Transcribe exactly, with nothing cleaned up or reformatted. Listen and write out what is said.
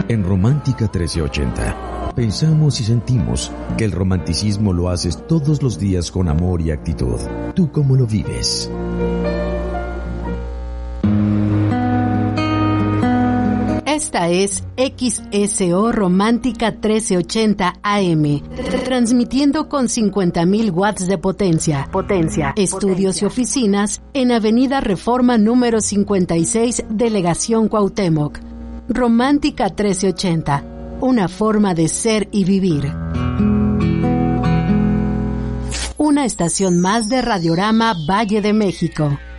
En Romántica trece ochenta, pensamos y sentimos que el romanticismo lo haces todos los días con amor y actitud. ¿Tú cómo lo vives? Esta es X S O Romántica trece ochenta A M, transmitiendo con cincuenta mil watts de potencia. Potencia. Estudios potencia. Y oficinas en Avenida Reforma número cincuenta y seis, Delegación Cuauhtémoc. Romántica trece ochenta, una forma de ser y vivir. Una estación más de Radiorama Valle de México.